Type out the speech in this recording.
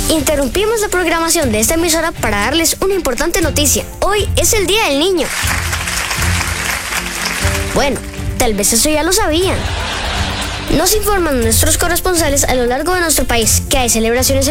Interrumpimos la programación de esta emisora para darles una importante noticia. Hoy es el Día del Niño. Bueno, tal vez eso ya lo sabían. Nos informan nuestros corresponsales a lo largo de nuestro país que hay celebraciones